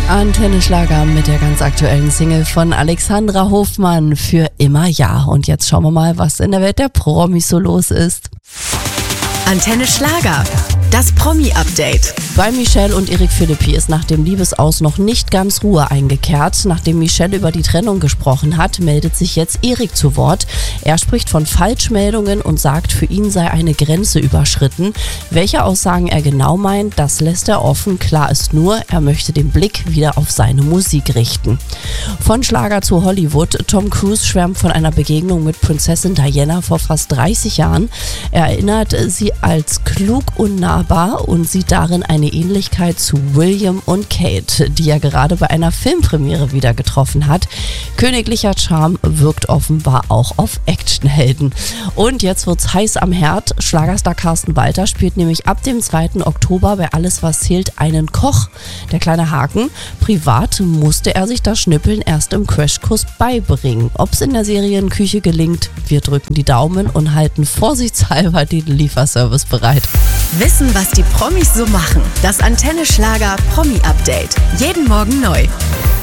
Antenne Schlager mit der ganz aktuellen Single von Alexandra Hofmann, Für immer ja. Und jetzt schauen wir mal, was in der Welt der Promis so los ist. Antenne Schlager, das Promi-Update. Bei Michelle und Eric Philippi ist nach dem Liebesaus noch nicht ganz Ruhe eingekehrt. Nachdem Michelle über die Trennung gesprochen hat, meldet sich jetzt Eric zu Wort. Er spricht von Falschmeldungen und sagt, für ihn sei eine Grenze überschritten. Welche Aussagen er genau meint, das lässt er offen. Klar ist nur, er möchte den Blick wieder auf seine Musik richten. Von Schlager zu Hollywood. Tom Cruise schwärmt von einer Begegnung mit Prinzessin Diana vor fast 30 Jahren. Er erinnert sie als klug und nahbar und sieht darin eine Ähnlichkeit zu William und Kate, die er gerade bei einer Filmpremiere wieder getroffen hat. Königlicher Charme wirkt offenbar auch auf Actionhelden. Und jetzt wird's heiß am Herd. Schlagerstar Carsten Walter spielt nämlich ab dem 2. Oktober bei Alles was zählt einen Koch. Der kleine Haken: privat musste er sich das Schnippeln erst im Crashkurs beibringen. Ob's in der Serienküche gelingt, wir drücken die Daumen und halten vorsichtshalber den Lieferservice bereit. Wissen, was die Promis so machen. Das Antenne Schlager Promi-Update. Jeden Morgen neu.